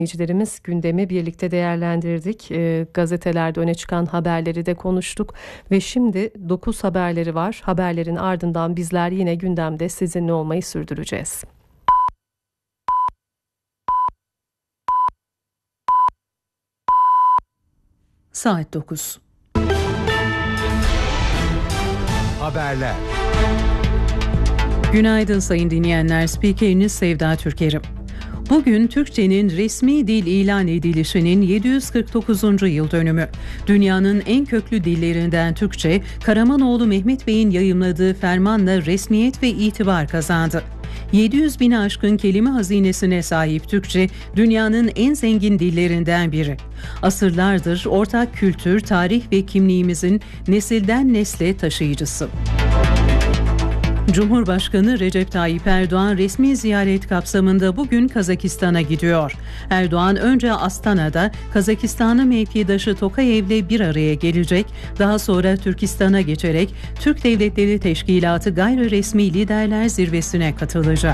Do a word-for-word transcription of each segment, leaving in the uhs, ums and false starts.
dinleyicilerimiz, gündemi birlikte değerlendirdik. E, gazetelerde öne çıkan haberleri de konuştuk ve şimdi dokuz haberleri var. Haberlerin ardından bizler yine gündemde sizinle olmayı sürdüreceğiz. Saat dokuz. Haberler. Günaydın sayın dinleyenler. Spikeriniz Sevda Türkerim. Bugün Türkçenin resmi dil ilan edilişinin yedi yüz kırk dokuzuncu yıl dönümü. Dünyanın en köklü dillerinden Türkçe, Karamanoğlu Mehmet Bey'in yayımladığı fermanla resmiyet ve itibar kazandı. yedi yüz bini aşkın kelime hazinesine sahip Türkçe, dünyanın en zengin dillerinden biri. Asırlardır ortak kültür, tarih ve kimliğimizin nesilden nesle taşıyıcısı. Cumhurbaşkanı Recep Tayyip Erdoğan resmi ziyaret kapsamında bugün Kazakistan'a gidiyor. Erdoğan önce Astana'da Kazakistanlı mevkidaşı Tokayev'le bir araya gelecek, daha sonra Türkistan'a geçerek Türk Devletleri Teşkilatı Gayri Resmi Liderler Zirvesi'ne katılacak.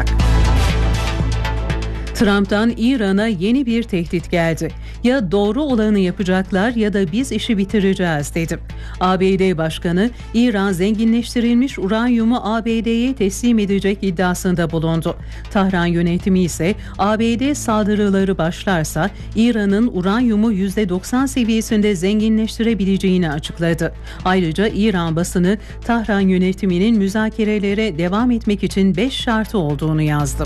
Trump'tan İran'a yeni bir tehdit geldi. Ya doğru olanı yapacaklar ya da biz işi bitireceğiz dedi. A B D Başkanı İran zenginleştirilmiş uranyumu A B D'ye teslim edecek iddiasında bulundu. Tahran yönetimi ise A B D saldırıları başlarsa İran'ın uranyumu yüzde doksan seviyesinde zenginleştirebileceğini açıkladı. Ayrıca İran basını Tahran yönetiminin müzakerelere devam etmek için beş şartı olduğunu yazdı.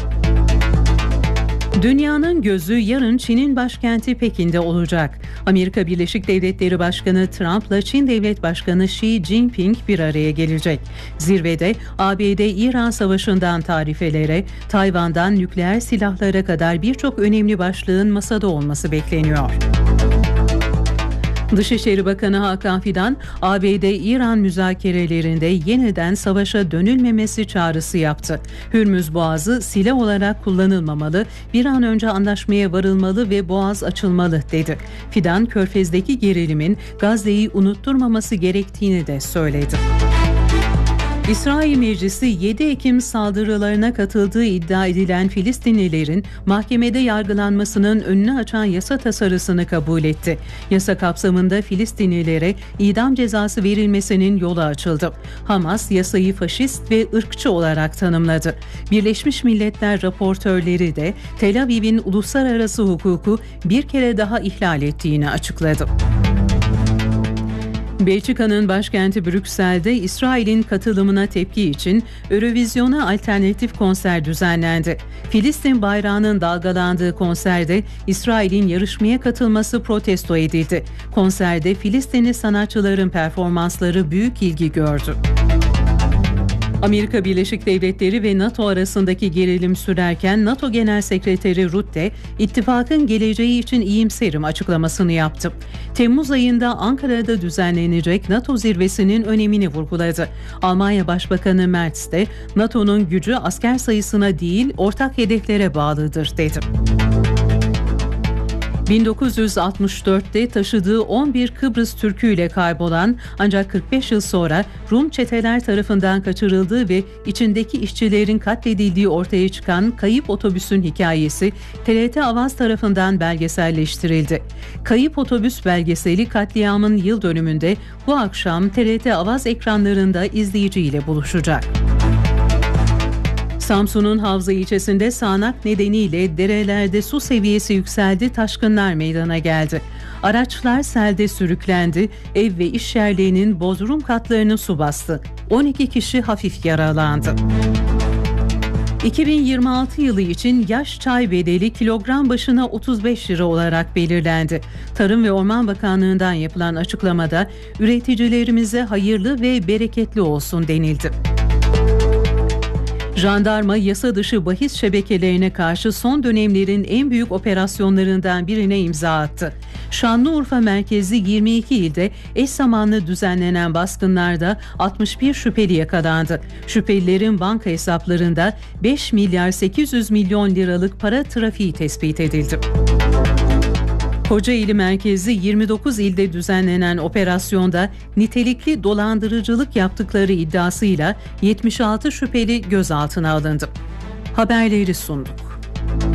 Dünyanın gözü yarın Çin'in başkenti Pekin'de olacak. Amerika Birleşik Devletleri Başkanı Trump'la Çin Devlet Başkanı Xi Jinping bir araya gelecek. Zirvede A B D-İran savaşından tarifelere, Tayvan'dan nükleer silahlara kadar birçok önemli başlığın masada olması bekleniyor. Dışişleri Bakanı Hakan Fidan, A B D-İran müzakerelerinde yeniden savaşa dönülmemesi çağrısı yaptı. Hürmüz Boğazı silah olarak kullanılmamalı, bir an önce anlaşmaya varılmalı ve boğaz açılmalı dedi. Fidan, Körfez'deki gerilimin Gazze'yi unutturmaması gerektiğini de söyledi. İsrail Meclisi yedi Ekim saldırılarına katıldığı iddia edilen Filistinlilerin mahkemede yargılanmasının önünü açan yasa tasarısını kabul etti. Yasa kapsamında Filistinlilere idam cezası verilmesinin yolu açıldı. Hamas yasayı faşist ve ırkçı olarak tanımladı. Birleşmiş Milletler raportörleri de Tel Aviv'in uluslararası hukuku bir kere daha ihlal ettiğini açıkladı. Belçika'nın başkenti Brüksel'de İsrail'in katılımına tepki için Eurovision'a alternatif konser düzenlendi. Filistin bayrağının dalgalandığı konserde İsrail'in yarışmaya katılması protesto edildi. Konserde Filistinli sanatçıların performansları büyük ilgi gördü. Amerika Birleşik Devletleri ve NATO arasındaki gerilim sürerken NATO Genel Sekreteri Rutte, ittifakın geleceği için iyimserim açıklamasını yaptı. Temmuz ayında Ankara'da düzenlenecek NATO zirvesinin önemini vurguladı. Almanya Başbakanı Merz de NATO'nun gücü asker sayısına değil ortak hedeflere bağlıdır dedi. bin dokuz yüz altmış dörtte taşıdığı on bir Kıbrıs Türk'üyle kaybolan ancak kırk beş yıl sonra Rum çeteler tarafından kaçırıldığı ve içindeki işçilerin katledildiği ortaya çıkan kayıp otobüsün hikayesi T R T Avaz tarafından belgeselleştirildi. Kayıp otobüs belgeseli katliamın yıl dönümünde bu akşam T R T Avaz ekranlarında izleyiciyle buluşacak. Samsun'un Havza ilçesinde sağanak nedeniyle derelerde su seviyesi yükseldi, taşkınlar meydana geldi. Araçlar selde sürüklendi, ev ve iş yerlerinin bodrum katlarını su bastı. on iki kişi hafif yaralandı. iki bin yirmi altı yılı için yaş çay bedeli kilogram başına otuz beş lira olarak belirlendi. Tarım ve Orman Bakanlığı'ndan yapılan açıklamada üreticilerimize hayırlı ve bereketli olsun denildi. Jandarma yasa dışı bahis şebekelerine karşı son dönemlerin en büyük operasyonlarından birine imza attı. Şanlıurfa merkezli yirmi iki ilde eş zamanlı düzenlenen baskınlarda altmış bir şüpheli yakalandı. Şüphelilerin banka hesaplarında beş milyar sekiz yüz milyon liralık para trafiği tespit edildi. Kocaeli merkezli yirmi dokuz ilde düzenlenen operasyonda nitelikli dolandırıcılık yaptıkları iddiasıyla yetmiş altı şüpheli gözaltına alındı. Haberleri sunduk.